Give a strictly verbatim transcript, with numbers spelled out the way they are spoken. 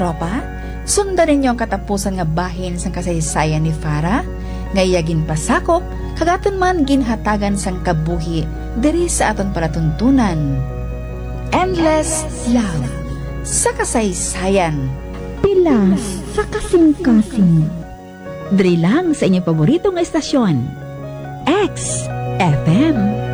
tropa, sundan ninyo ang katapusan nga bahin sang kasaysayan ni Farah, nga iyagin pasakop, kagaton man ginhatagan sang kabuhi diri sa aton palatuntunan. Endless Love sa kasaysayan. Pilas sa kasing-kasing. Diri lang sa inyong paborito nga estasyon, X F M.